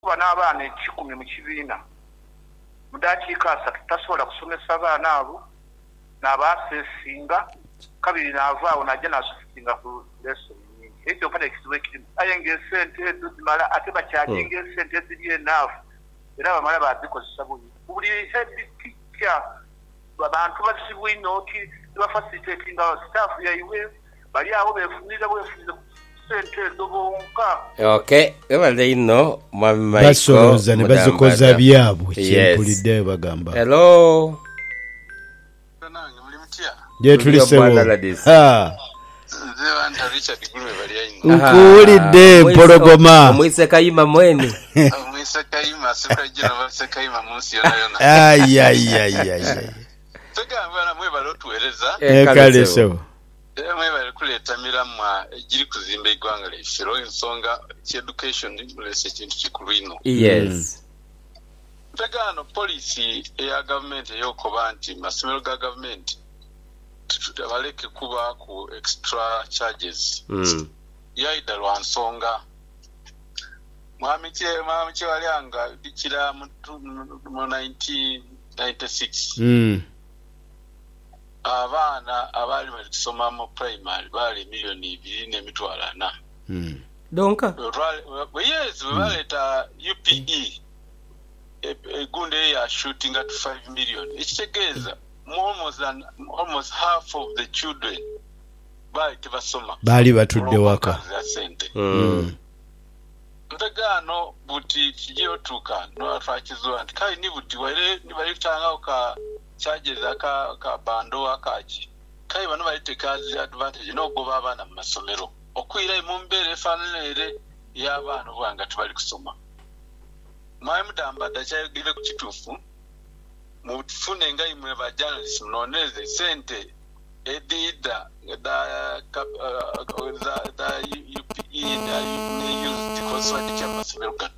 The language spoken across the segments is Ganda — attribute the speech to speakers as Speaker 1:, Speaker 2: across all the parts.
Speaker 1: kuba n'abaana 10 mu kibiina mu dakiika 3 tasobola kusomesa abaana abo n'abaaseesinga kabiri n'avaawo najja n'asusinga ku lesson nyingi ekyo kale ekizibu ekirimu ayenga esente ezimala ate bakyajinga esente eziri enaafu era bamala bazikozesa buli head teacher abantu bazibu ino bafacilitatinga staff yaiwe bali awo befunira sente ndobonka.
Speaker 2: Okay, wale ino mwami Michael
Speaker 3: basoloza ne bazikoza byabwe kyempulidde bagamba.
Speaker 2: Hello.
Speaker 3: Je tulisebo. Nkuulidde mpologoma.
Speaker 2: Mwise kayima mwene.
Speaker 4: Mwise kayima sikajira mwise kayima munsi yona yona.
Speaker 3: Ay.
Speaker 4: Tegamba mwe balotuwereza.
Speaker 3: Kale so.
Speaker 4: Mwe balikuleta miramwa ejiri kuzimba igwanga lefiro ensonga ki education mulese kintu kikulu ino.
Speaker 2: Yes.
Speaker 4: Tegano policy ya government yokoba nti masomero ga government baleke kuba ku extra charges. Yaida lwansonga mwami walyanga bikira mu 1996 abaana abali bali kusoma mu primary bali milioni 2.4
Speaker 2: donka
Speaker 4: yes baleta UPE gunde ya shooting at 5 million ikitegeza almost half of the children
Speaker 3: bali batudde waka.
Speaker 4: Ndagano buti kijiyo tuka no atwakizwa nti kai ni buti wale ni bali tanga ka charges aka bando akaji kai bano bali tekazi advantage no go babana mu masomero okwira mu mbere fanelere y'abana bwanga tubali kusoma mwaye mudamba dachayigire ku kitufu mu tufune ngai mwe ba journalist noneze sente edida da UPE da use the consulting chamasomero kan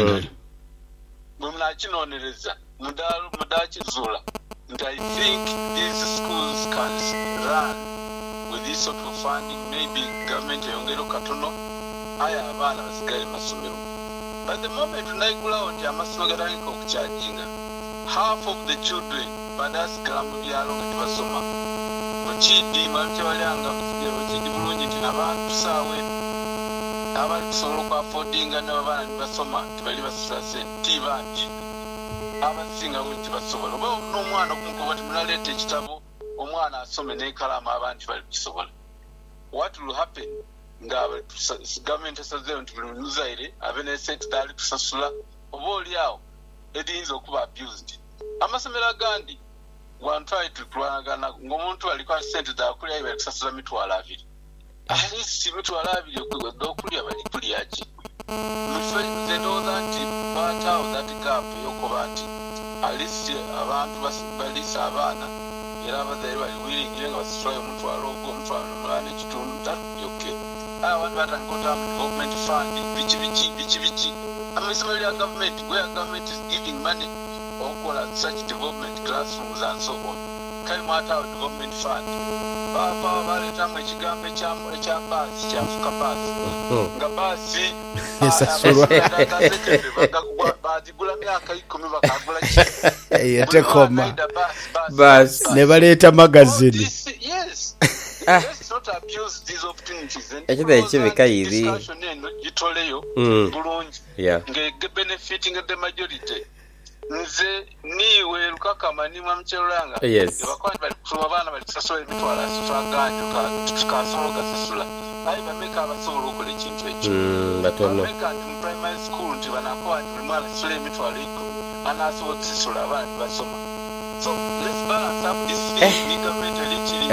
Speaker 4: mumna chinonereza mudachi zula and I think these schools can run with this sort of funding. Maybe government yongero katono aya abana basigale masomero. But the moment tunaikula onti amasomero garangiko kucharginga half of the children badasigala mu byalo nga tebasoma muchidi manje walyanga muchidi bulungi tina abantu sawe abali kusobola ku affordinga n'abana nibasoma tebali basula sente bangi abasinga kuti basobola oba n'omwana okumukoba timunaleeta ekitabo omwana asome n'ekalamu abantu bali kusobola. What will happen nga gavumenti esazeewo nti buli muzaire abe n'esente dali kusasula oba oliawo ediyinza okuba abused. Amasomero agandi wantwaye tukulwanagana ng'omuntu aliko sente dakulya bali kusasula $200 alisi $200 okulya bali kulya ki nze ndowooza nti baataawo that gap yokuba nti alisi abantu balisa abaana era abazaire bali wiringire nga basitulayo $1,000 ekitundu tayoke abantu batangikotamu development fund biki amasomero ya government where government is giving money okukola such development classrooms and so on kali mwataawo development fund baba baletamu ekigambo ekya baasi kyafuka baasi nga baasi
Speaker 3: esasulwa
Speaker 4: bagigula myaka 10 bakagula
Speaker 3: yatekoma baasi ne baleeta magazini.
Speaker 4: Yes. Let's not abuse these opportunities.
Speaker 2: Discussion
Speaker 4: gitoleyo bulungi nge benefiting the majority. Nze niwe lukakama ni mwamchelanga bakwandi bali kusoma bana bali kusasula $200 twaganja tukasolo gasasula ayi bameka abasobola okukola ekintu ekyo bameka nti mu primary school nti banakola nti buli mwana asasula $100 anasobola okusasula abaana basoma. So let's balance up this thing ni government elikiri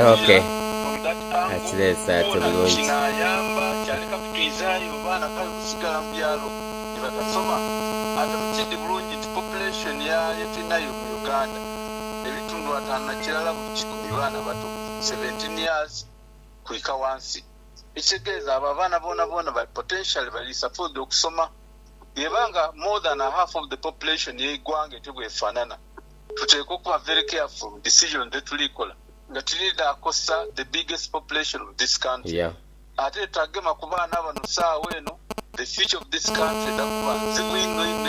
Speaker 4: kinayamba kyaleka kutwizayo baana kali kusigala mu byalo nibatasoma ate mukindi bulungi nti population yetinayo mu Uganda ebitundu 5 kirala buli 10 baana bato 17 years kuika wansi ekitegeeza abo abaana boona bali potentially bali supposed okusoma yebanga more than a half of the population y'eggwanga etebwefaanana tuteekwa okuba very careful decision tetulikola nga tulida akosa the biggest population of this country ate twagema ku baana bano saawa eno the future of this country takuba nzibu ino